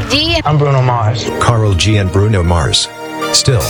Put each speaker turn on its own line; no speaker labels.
G.
I'm Bruno Mars.
Karol G and Bruno Mars. Still.